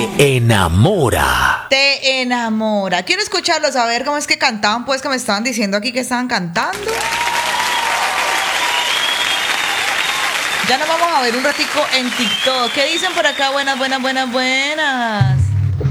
Te enamora. Te enamora. Quiero escucharlos, a ver cómo es que cantaban, pues que me estaban diciendo aquí que estaban cantando. Ya nos vamos a ver un ratico en TikTok. ¿Qué dicen por acá? Buenas, buenas, buenas, buenas.